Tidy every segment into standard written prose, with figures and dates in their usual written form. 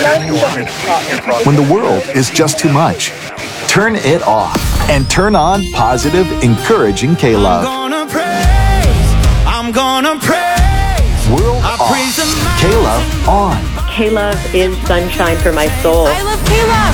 When the world is just too much, turn it off and turn on positive, encouraging K-Love. I'm gonna praise. World off, K-Love on. K-Love is sunshine for my soul. I love K-Love.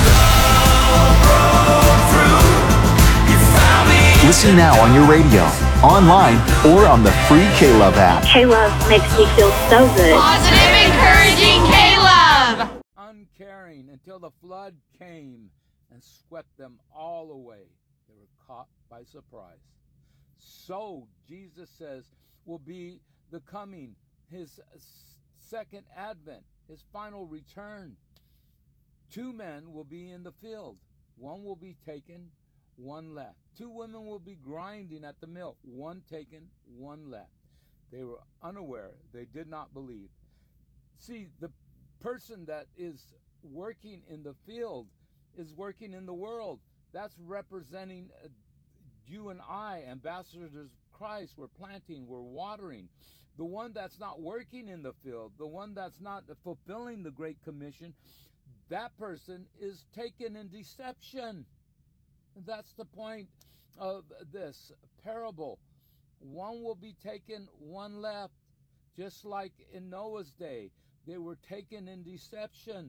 Listen now on your radio, online, or on the free K-Love app. K-Love makes me feel so good. Positive, encouraging K-Love. Uncaring until the flood came and swept them all away. They were caught by surprise. So, Jesus says, will be the coming, his second advent, his final return. Two men will be in the field. One will be taken, one left. Two women will be grinding at the mill. One taken, one left. They were unaware. They did not believe. See, the person that is working in the field is working in the world. That's representing you and I, ambassadors of Christ. We're planting, we're watering. The one that's not working in the field, the one that's not fulfilling the Great Commission, that person is taken in deception. That's the point of this parable. One will be taken, one left. Just like in Noah's day, they were taken in deception.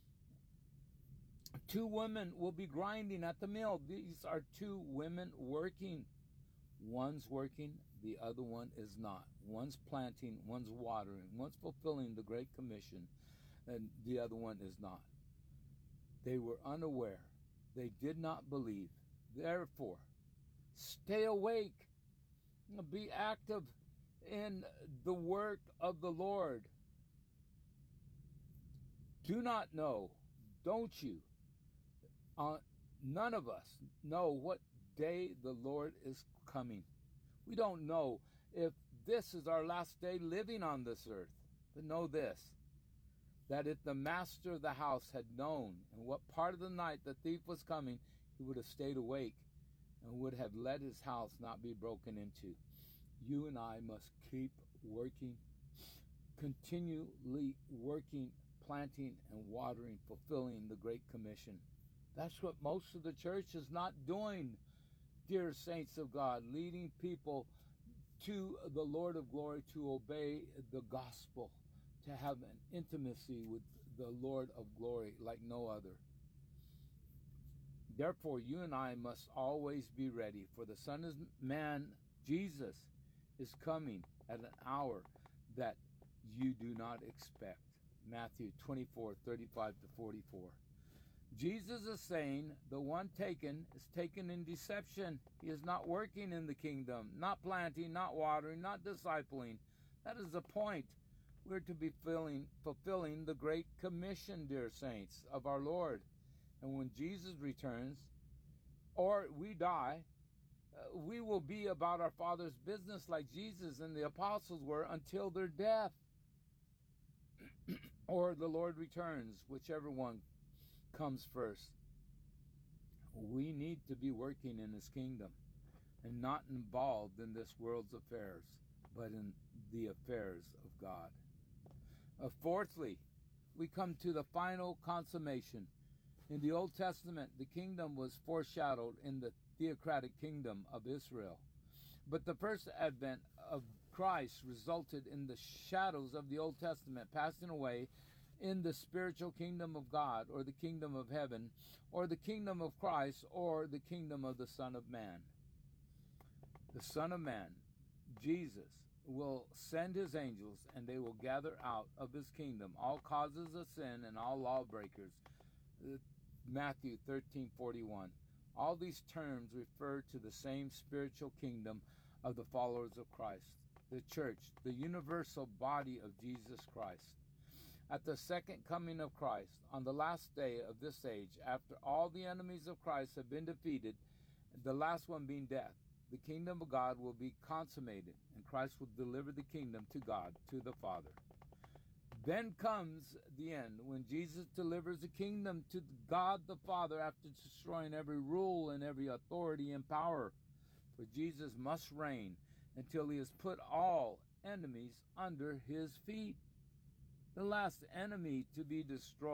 Two women will be grinding at the mill. These are two women working. One's working, the other one is not. One's planting, one's watering, one's fulfilling the Great Commission, and the other one is not. They were unaware. They did not believe. Therefore, stay awake. Be active in the work of the Lord. Do not know, don't you? None of us know what day the Lord is coming. We don't know if this is our last day living on this earth. But know this, that if the master of the house had known in what part of the night the thief was coming, he would have stayed awake and would have let his house not be broken into. You and I must keep working, continually working, planting and watering, fulfilling the Great Commission. That's what most of the church is not doing, dear saints of God, leading people to the Lord of glory, to obey the gospel, to have an intimacy with the Lord of glory like no other. Therefore, you and I must always be ready, for the Son of Man, Jesus, is coming at an hour that you do not expect. Matthew 24:35-44. Jesus is saying the one taken is taken in deception. He is not working in the kingdom, not planting, not watering, not discipling. That is the point. We're to be fulfilling the Great Commission, dear saints, of our Lord. And when Jesus returns, or we die, we will be about our Father's business like Jesus and the apostles were until their death. Or the Lord returns, whichever one comes first. We need to be working in his kingdom and not involved in this world's affairs, but in the affairs of God. Fourthly, we come to the final consummation. In the Old Testament, the kingdom was foreshadowed in the theocratic kingdom of Israel. But the first advent of Christ resulted in the shadows of the Old Testament passing away in the spiritual kingdom of God, or the kingdom of heaven, or the kingdom of Christ, or the kingdom of the Son of Man. The Son of Man, Jesus, will send his angels, and they will gather out of his kingdom all causes of sin and all lawbreakers. Matthew 13:41. All these terms refer to the same spiritual kingdom of the followers of Christ, the church, the universal body of Jesus Christ. At the second coming of Christ, on the last day of this age, after all the enemies of Christ have been defeated, the last one being death, the kingdom of God will be consummated, and Christ will deliver the kingdom to God, to the Father. Then comes the end, when Jesus delivers the kingdom to God the Father after destroying every rule and every authority and power. For Jesus must reign until he has put all enemies under his feet. The last enemy to be destroyed